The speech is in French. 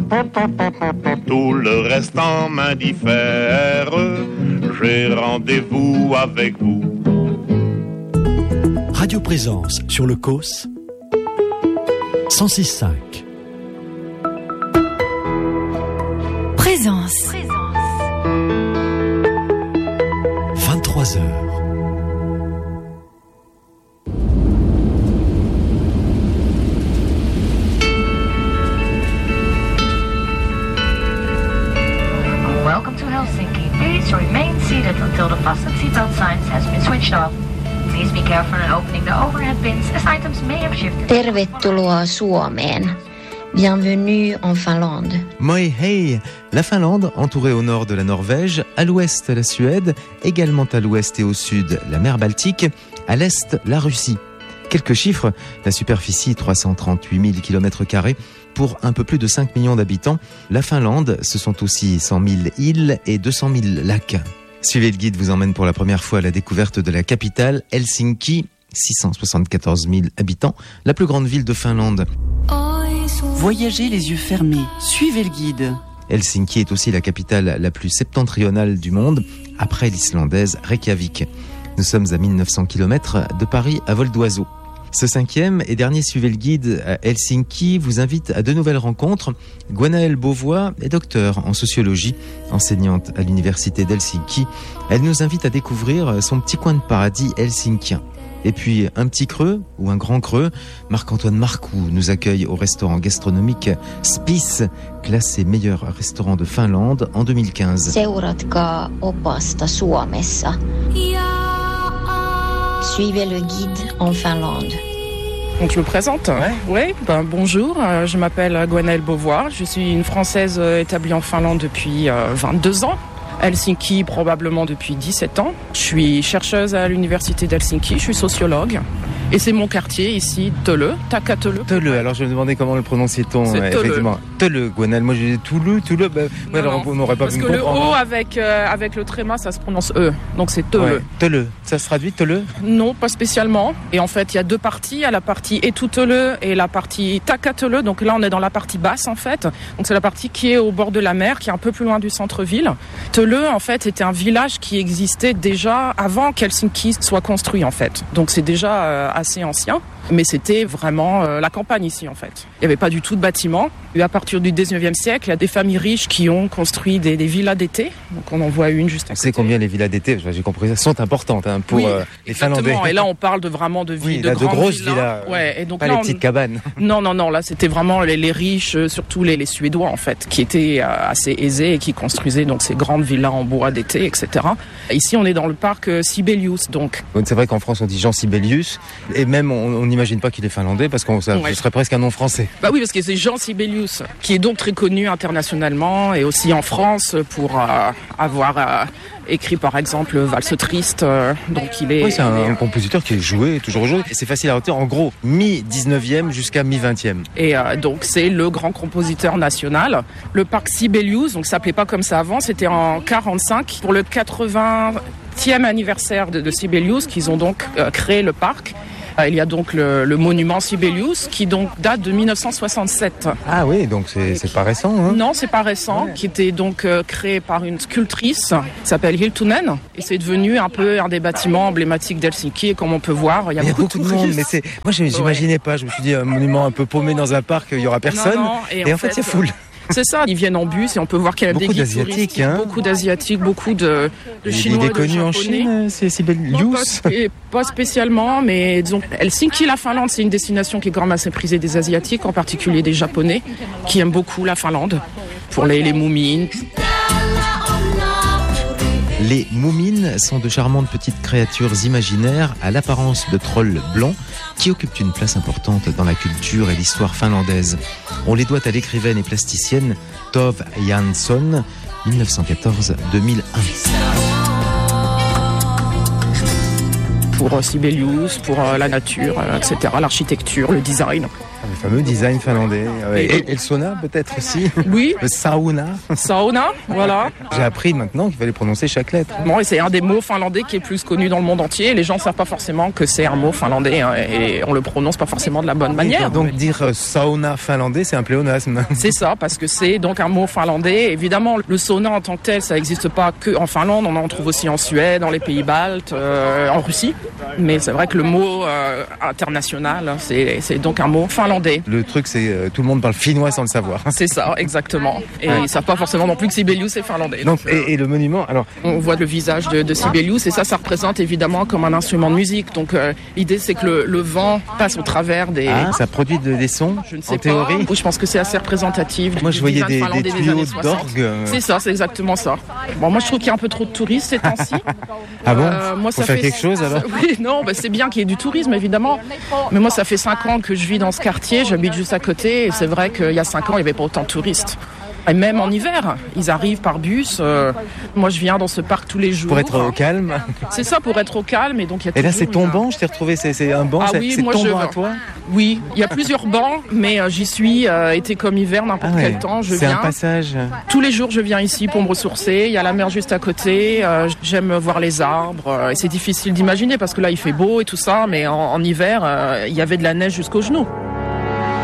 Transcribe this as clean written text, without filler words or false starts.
Tout le restant m'indiffère, j'ai rendez-vous avec vous. Radio Présence sur le COS 106.5. Présence. 23h. Welcome to Helsinki. Please remain seated until the fasten seatbelt signs has been switched off. Please be careful in opening the overhead bins as items may have shifted. Tervetuloa Suomeen. Bienvenue en Finlande. Moi hei, la Finlande, entourée au nord de la Norvège, à l'ouest la Suède, également à l'ouest et au sud la mer Baltique, à l'est la Russie. Quelques chiffres, la superficie 338 000 km² pour un peu plus de 5 millions d'habitants. La Finlande, ce sont aussi 100 000 îles et 200 000 lacs. Suivez le guide vous emmène pour la première fois à la découverte de la capitale, Helsinki, 674 000 habitants, la plus grande ville de Finlande. Voyagez les yeux fermés, suivez le guide. Helsinki est aussi la capitale la plus septentrionale du monde, après l'islandaise Reykjavik. Nous sommes à 1900 km de Paris à vol d'oiseau. Ce 5e et dernier Suivez le guide à Helsinki vous invite à de nouvelles rencontres. Gwenaëlle Beauvois est docteure en sociologie, enseignante à l'université d'Helsinki. Elle nous invite à découvrir son petit coin de paradis helsinkien. Et puis un petit creux ou un grand creux, Marc-Antoine Marcoux nous accueille au restaurant gastronomique Spice, classé meilleur restaurant de Finlande en 2015. Seuratkaa opasta Suomessa. Suivez le guide en Finlande. Donc je me présente. Bonjour, je m'appelle Gwenaëlle Beauvois. Je suis une Française établie en Finlande depuis 22 ans. Helsinki probablement depuis 17 ans. Je suis chercheuse à l'université d'Helsinki, je suis sociologue. Et c'est mon quartier ici, Töölö, Takatölö. Töölö, alors je me demandais comment le prononçait-on. Effectivement. Töölö, Gwenaëlle, moi j'ai Töölö, alors on n'aurait pas pu me comprendre. Parce que le O avec le tréma, ça se prononce E, donc c'est Töölö. Ouais. Töölö, ça se traduit Töölö ? Non, pas spécialement. Et en fait, il y a deux parties, il y a la partie Etutöölö et la partie Takatölö. Donc là, on est dans la partie basse en fait. Donc c'est la partie qui est au bord de la mer, qui est un peu plus loin du centre-ville. Töölö, en fait, était un village qui existait déjà avant qu'Helsinki soit construit en fait. Donc c'est déjà assez ancien, mais c'était vraiment la campagne ici en fait. Il n'y avait pas du tout de bâtiments. Et à partir du 19e siècle, il y a des familles riches qui ont construit des villas d'été. Donc on en voit une juste à côté. On sait combien les villas d'été, j'ai compris, ça sont importantes pour les Finlandais. Et là on parle de vraiment de villes, de grosses villas. Ouais, et donc pas là, les petites cabanes. Non, là c'était vraiment les riches, surtout les Suédois en fait, qui étaient assez aisés et qui construisaient donc ces grandes villas en bois d'été, etc. Ici on est dans le parc Sibelius donc. C'est vrai qu'en France on dit Jean Sibelius, et même on n'imagine pas qu'il est finlandais parce que ce serait presque un nom français. Bah oui, parce que c'est Jean Sibelius qui est donc très connu internationalement et aussi en France pour avoir écrit par exemple Valse triste. Donc il est. Oui, c'est un compositeur qui est toujours joué. Et c'est facile à retenir. En gros, mi-19e jusqu'à mi-20e. Et donc c'est le grand compositeur national. Le parc Sibelius, donc ça s'appelait pas comme ça avant. C'était en 45 pour le 80e anniversaire de Sibelius qu'ils ont donc créé le parc. Il y a donc le monument Sibelius qui donc date de 1967. Ah oui, donc c'est pas récent. Hein. Non, c'est pas récent, qui était donc créé par une sculptrice qui s'appelle Hiltunen. Et c'est devenu un peu un des bâtiments emblématiques d'Helsinki. Et comme on peut voir, il y a beaucoup de monde. Mais moi, j'imaginais pas. Je me suis dit, un monument un peu paumé dans un parc, il y aura personne. Non, et en fait, c'est full. C'est ça, ils viennent en bus et on peut voir qu'il y a beaucoup d'Asiatiques, beaucoup d'Asiatiques, beaucoup de Chinois. Il est connu en Chine, c'est Sibelius. Pas spécialement, mais disons, Helsinki, la Finlande, c'est une destination qui est quand même assez prisée des Asiatiques, en particulier des Japonais, qui aiment beaucoup la Finlande pour les moumines. Les moumines sont de charmantes petites créatures imaginaires à l'apparence de trolls blancs qui occupent une place importante dans la culture et l'histoire finlandaise. On les doit à l'écrivaine et plasticienne Tove Jansson, 1914-2001. Pour Sibelius, pour la nature, etc., l'architecture, le design. Le fameux design finlandais. Et le sauna peut-être aussi. Oui. Le sauna. Sauna, voilà. J'ai appris maintenant qu'il fallait prononcer chaque lettre. Bon, et c'est un des mots finlandais qui est plus connu dans le monde entier. Les gens ne savent pas forcément que c'est un mot finlandais hein, et on le prononce pas forcément de la bonne manière. Donc dire sauna finlandais, c'est un pléonasme. C'est ça, parce que c'est donc un mot finlandais. Évidemment, le sauna en tant que tel, ça n'existe pas que en Finlande. On en trouve aussi en Suède, dans les pays baltes, en Russie. Mais c'est vrai que le mot international, c'est donc un mot finlandais. Le truc, c'est tout le monde parle finnois sans le savoir. C'est ça, exactement. Et ils ne savent pas forcément non plus que Sibelius est finlandais. Donc, et le monument, alors... On voit le visage de Sibelius et ça représente évidemment comme un instrument de musique. Donc l'idée, c'est que le vent passe au travers des... Ah, ça produit des sons, je ne sais en théorie. Je pense que c'est assez représentatif. Moi, je voyais des tuyaux d'orgue. C'est ça, c'est exactement ça. Bon, moi, je trouve qu'il y a un peu trop de touristes ces temps-ci. Ah bon moi, ça fait quelque chose alors. Oui, non, c'est bien qu'il y ait du tourisme évidemment. Mais moi, ça fait 5 ans que je vis dans ce quartier. J'habite juste à côté et c'est vrai qu'il y a 5 ans, il n'y avait pas autant de touristes. Et même en hiver, ils arrivent par bus. Moi, je viens dans ce parc tous les jours. Pour être au calme. C'est ça, pour être au calme. Et donc, il y a et là, c'est ton banc, je t'ai retrouvé, c'est un banc, oui, c'est ton banc à toi. Oui, il y a plusieurs bancs, mais j'y suis été comme hiver, n'importe quel temps. C'est un passage. Tous les jours, je viens ici pour me ressourcer. Il y a la mer juste à côté. J'aime voir les arbres. Et c'est difficile d'imaginer parce que là, il fait beau et tout ça. Mais en hiver, il y avait de la neige jusqu'aux genoux.